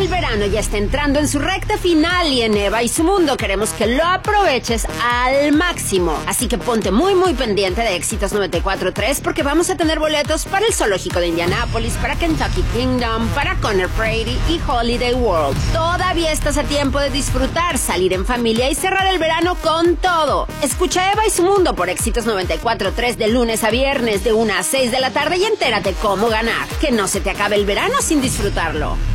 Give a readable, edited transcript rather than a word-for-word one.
El verano ya está entrando en su recta final y en Eva y su mundo queremos que lo aproveches al máximo. Así que ponte muy pendiente de Éxitos 94.3 porque vamos a tener boletos para el Zoológico de Indianápolis, para Kentucky Kingdom, para Conner Prairie y Holiday World. Todavía estás a tiempo de disfrutar, salir en familia y cerrar el verano con todo. Escucha Eva y su mundo por Éxitos 94.3 de lunes a viernes de 1 a 6 de la tarde y entérate cómo ganar. Que no se te acabe el verano sin disfrutarlo.